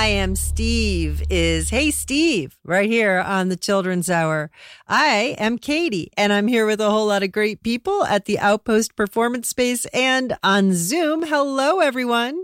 I Am Steve is Hey Steve right here on the Children's Hour. I am Katie, and I'm here with a whole lot of great people at the Outpost Performance Space and on Zoom. Hello, everyone.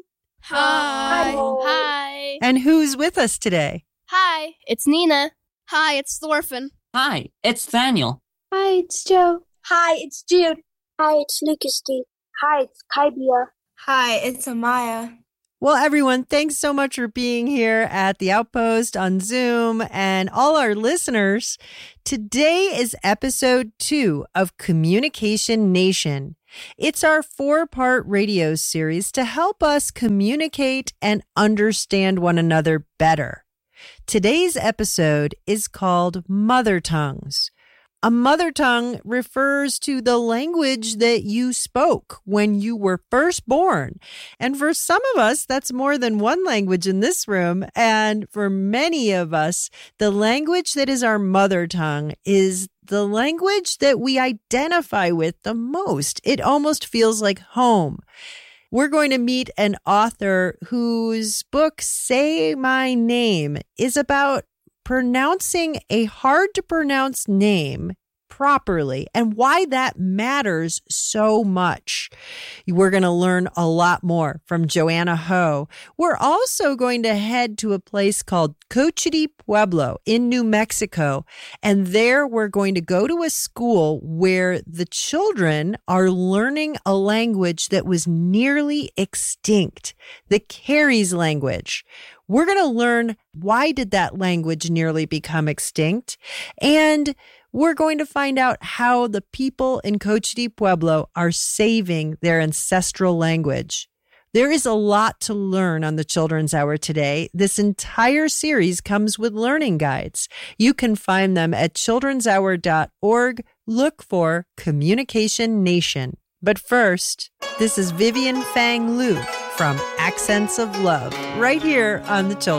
Hi. Hi. And who's with us today? Hi, it's Nina. Hi, it's Thorfinn. Hi, it's Daniel. Hi, it's Joe. Hi, it's Jude. Hi, it's Lucas Steve. Hi, it's Kaibia. Hi, it's Amaya. Well, everyone, thanks so much for being here at the Outpost on Zoom and all our listeners. Today is episode 2 of Communication Nation. It's our 4-part radio series to help us communicate and understand one another better. Today's episode is called Mother Tongues. A mother tongue refers to the language that you spoke when you were first born. And for some of us, that's more than one language in this room. And for many of us, the language that is our mother tongue is the language that we identify with the most. It almost feels like home. We're going to meet an author whose book, Say My Name, is about pronouncing a hard to pronounce name properly and why that matters so much. We're going to learn a lot more from Joanna Ho. We're also going to head to a place called Cochiti Pueblo in New Mexico. And there we're going to go to a school where the children are learning a language that was nearly extinct, the Carries language. We're going to learn why did that language nearly become extinct, and we're going to find out how the people in Cochiti Pueblo are saving their ancestral language. There is a lot to learn on the Children's Hour today. This entire series comes with learning guides. You can find them at childrenshour.org. Look for Communication Nation. But first, this is Vivian Fang Liu from Accents of Love, right here on the Children's